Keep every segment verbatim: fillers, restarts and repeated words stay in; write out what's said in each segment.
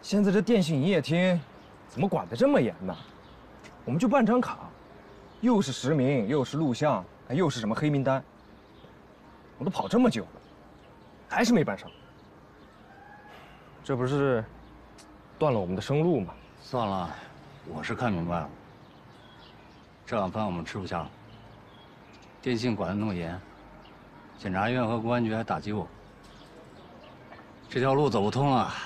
现在这电信营业厅怎么管得这么严呢？我们就办张卡，又是实名，又是录像，又是什么黑名单，我都跑这么久了，还是没办上。这不是断了我们的生路吗？ 算了，我是看明白了，这碗饭我们吃不下了。电信管得那么严，检察院和公安局还打击我，这条路走不通了。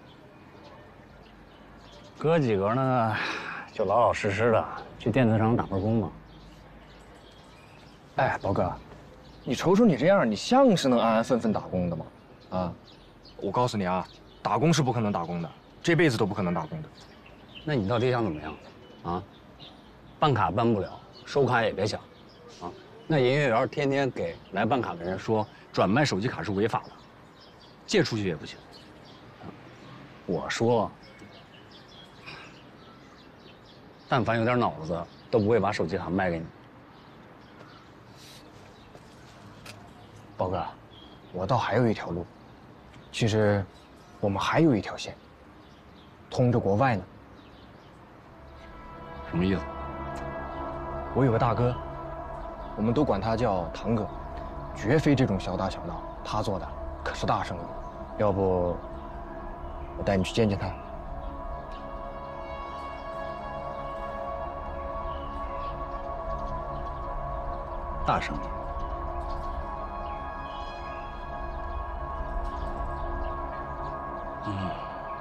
哥几个呢，就老老实实的去电子厂打份工吧。 哎，宝哥，你瞅瞅你这样，你像是能安安分分打工的吗？啊，我告诉你啊，打工是不可能打工的，这辈子都不可能打工的。 那你到底想怎么样？啊，办卡办不了，收卡也别想。啊，那营业员天天给来办卡的人说转卖手机卡是违法的，借出去也不行。我说，但凡有点脑子，都不会把手机卡卖给你。 宝哥，我倒还有一条路，其实我们还有一条线，通着国外呢。 什么意思？ 我有个大哥，我们都管他叫堂哥，绝非这种小打小闹，他做的可是大生意。要不，我带你去见见他。 大生意。嗯。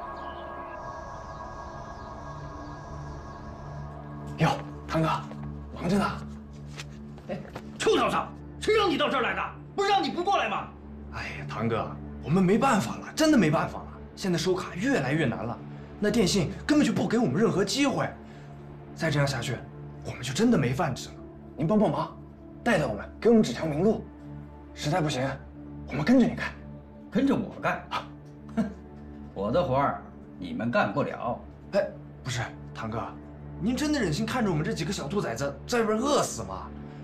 哟，堂哥，忙着呢。 哎，臭小子，谁让你到这儿来的？不是让你不过来吗？ 哎呀，堂哥，我们没办法了，真的没办法了。现在收卡越来越难了，那电信根本就不给我们任何机会。再这样下去，我们就真的没饭吃了。您帮帮忙，带带我们，给我们指条明路。实在不行，我们跟着你干。 跟着我干？哼，我的活儿你们干不了。 哎，不是，堂哥，您真的忍心看着我们这几个小兔崽子在外边饿死吗？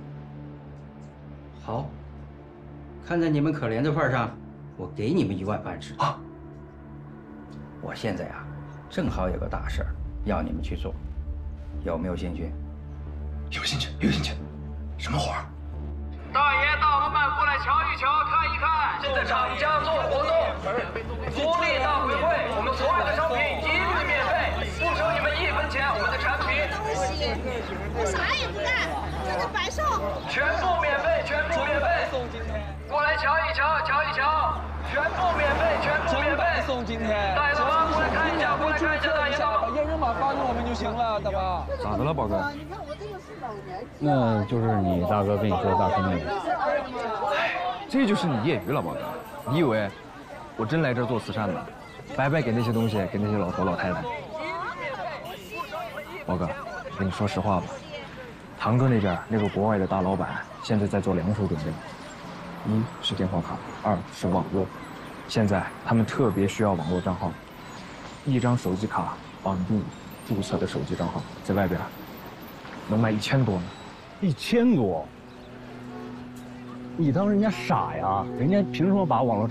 好，看在你们可怜的份上，我给你们一碗饭吃啊！我现在啊，正好有个大事儿要你们去做，有没有兴趣？ 有兴趣，有兴趣。什么活儿？ 大爷大妈们过来瞧一瞧，看一看。现在厂家做活动，福利大回馈，我们所有的商品一律免费，不收你们一分钱。我们的产品， 我啥也不干，在这白送， 全部免费，全部免费。过来瞧一瞧，瞧一瞧，全部免费，全部免费。 送今天。 大爷大妈过来看一下，过来看一下，大爷大妈。 把验证码发给我们就行了，大哥。 咋的了，宝哥？ 你看我这个是老年期。 那就是你大哥跟你说的大生意。 哎，这就是你业余了，宝哥。你以为我真来这儿做慈善的？白白给那些东西给那些老头老太太。宝哥，我跟你说实话吧，堂哥那边那个国外的大老板现在在做两手准备，一是电话卡，二是网络。现在他们特别需要网络账号，一张手机卡绑定注册的手机账号，在外边能卖一千多呢。 一千多？你当人家傻呀？人家凭什么把网络账